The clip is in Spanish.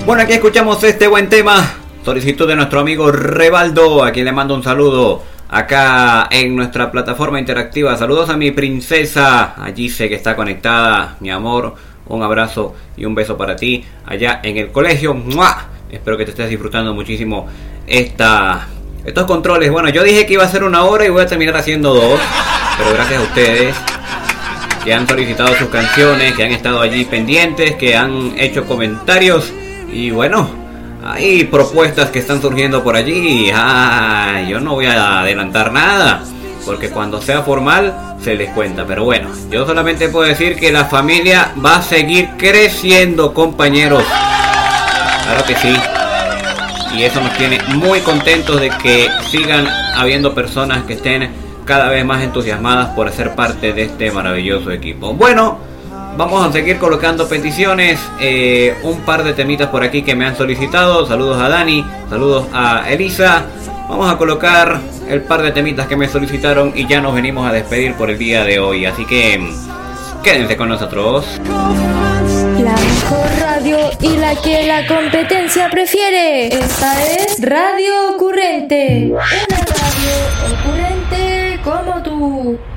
Bueno, aquí escuchamos este buen tema, solicitud de nuestro amigo Rebaldo, a quien le mando un saludo acá en nuestra plataforma interactiva. Saludos a mi princesa, allí sé que está conectada, mi amor, un abrazo y un beso para ti allá en el colegio. ¡Mua! Espero que te estés disfrutando muchísimo estos controles. Bueno, yo dije que iba a ser 1 hora y voy a terminar haciendo 2, pero gracias a ustedes que han solicitado sus canciones, que han estado allí pendientes, que han hecho comentarios. Y bueno, hay propuestas que están surgiendo por allí. Yo no voy a adelantar nada, porque cuando sea formal se les cuenta. Pero bueno, yo solamente puedo decir que la familia va a seguir creciendo, compañeros. Claro que sí. Y eso nos tiene muy contentos de que sigan habiendo personas que estén cada vez más entusiasmadas por ser parte de este maravilloso equipo. Bueno, vamos a seguir colocando peticiones, un par de temitas por aquí que me han solicitado. Saludos a Dani, saludos a Elisa. Vamos a colocar el par de temitas que me solicitaron y ya nos venimos a despedir por el día de hoy. Así que quédense con nosotros. La mejor radio y la que la competencia prefiere. Esta es Radio Ocurrente. Una radio ocurrente como tú.